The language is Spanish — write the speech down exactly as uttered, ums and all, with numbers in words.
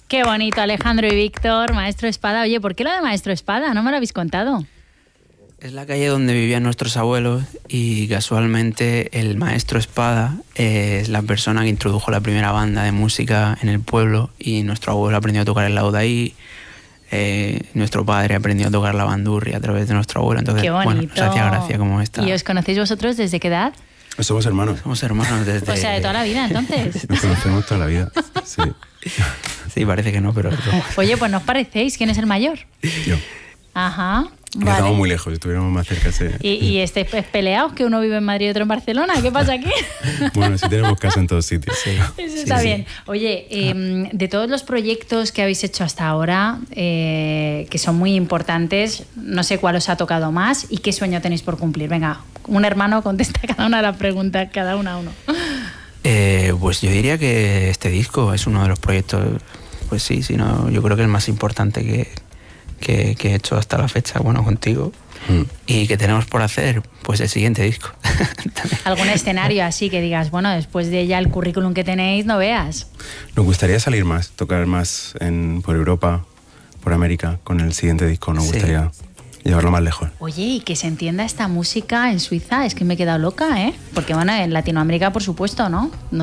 Qué bonito, Alejandro y Víctor, Maestro Espada. Oye, ¿por qué lo de Maestro Espada? No me lo habéis contado. Es la calle donde vivían nuestros abuelos y casualmente el Maestro Espada es la persona que introdujo la primera banda de música en el pueblo y nuestro abuelo aprendió a tocar el laúd ahí, eh, nuestro padre aprendió a tocar la bandurria a través de nuestro abuelo. Entonces, qué bonito. Bueno, nos hacía gracia como esta. ¿Y os conocéis vosotros desde qué edad? Somos hermanos. Somos hermanos desde... O sea, de toda la vida, entonces. Nos conocemos toda la vida, sí. Sí, parece que no, pero... Oye, pues no os parecéis. ¿Quién es el mayor? Yo. Ajá. Vale. Estamos muy lejos, estuviéramos más cerca. Sí. ¿Y, y estáis peleados que uno vive en Madrid y otro en Barcelona? ¿Qué pasa aquí? Bueno, sí tenemos casa en todos sitios. Sí. Eso está sí, bien. Sí. Oye, eh, de todos los proyectos que habéis hecho hasta ahora, eh, que son muy importantes, no sé cuál os ha tocado más y qué sueño tenéis por cumplir. Venga, un hermano contesta cada una de las preguntas, cada una a uno. Eh, pues yo diría que este disco es uno de los proyectos, pues sí, sí no, yo creo que el más importante que... Que, que he hecho hasta la fecha, bueno, contigo, mm. y que tenemos por hacer, pues el siguiente disco. ¿Algún escenario así que digas, bueno, después de ya el currículum que tenéis, no veas? Nos gustaría salir más, tocar más en, por Europa, por América, con el siguiente disco, nos sí. gustaría llevarlo más lejos. Oye, y que se entienda esta música en Suiza, es que me he quedado loca, ¿eh? Porque bueno, en Latinoamérica, por supuesto, ¿no? No